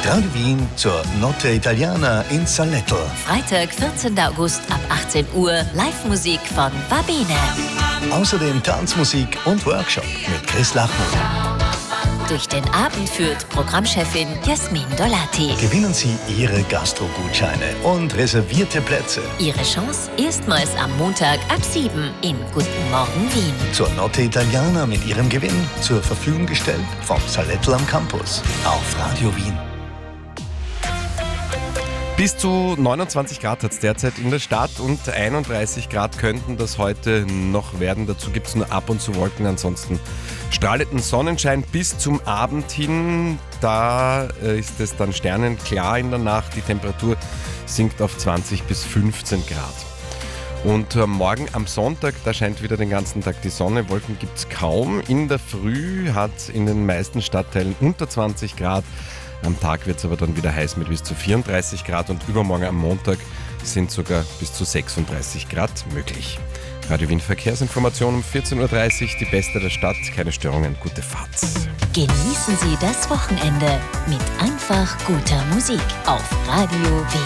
Radio Wien zur Notte Italiana in Salettl. Freitag, 14. August ab 18 Uhr, Live-Musik von Babine. Außerdem Tanzmusik und Workshop mit Chris Lachmann. Durch den Abend führt Programmchefin Jasmin Dolati. Gewinnen Sie Ihre Gastro-Gutscheine und reservierte Plätze. Ihre Chance erstmals am Montag ab 7 in Guten Morgen Wien. Zur Notte Italiana mit Ihrem Gewinn zur Verfügung gestellt vom Salettl am Campus auf Radio Wien. Bis zu 29 Grad hat es derzeit in der Stadt und 31 Grad könnten das heute noch werden. Dazu gibt es nur ab und zu Wolken, ansonsten strahlenden Sonnenschein bis zum Abend hin. Da ist es dann sternenklar in der Nacht. Die Temperatur sinkt auf 20 bis 15 Grad. Und morgen am Sonntag, da scheint wieder den ganzen Tag die Sonne. Wolken gibt es kaum. In der Früh hat es in den meisten Stadtteilen unter 20 Grad. Am Tag wird es aber dann wieder heiß mit bis zu 34 Grad und übermorgen am Montag sind sogar bis zu 36 Grad möglich. Radio Wien Verkehrsinformation um 14.30 Uhr, die Beste der Stadt, keine Störungen, gute Fahrt. Genießen Sie das Wochenende mit einfach guter Musik auf Radio Wien.